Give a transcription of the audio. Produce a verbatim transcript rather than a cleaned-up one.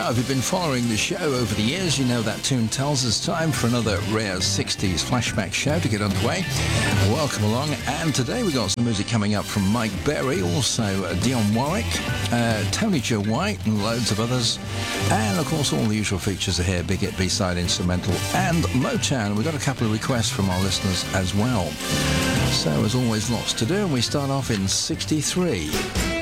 Now, if you've been following the show over the years, you know that tune tells us time for another rare sixties flashback show to get underway. Welcome along, and today we got some music coming up from Mike Berry, also uh, Dionne Warwick, uh, Tony Joe White, and loads of others. And of course, all the usual features are here: Big Hit, B-Side, Instrumental, and Motown. We've got a couple of requests from our listeners as well. So, as always, lots to do, and we start off in sixty-three.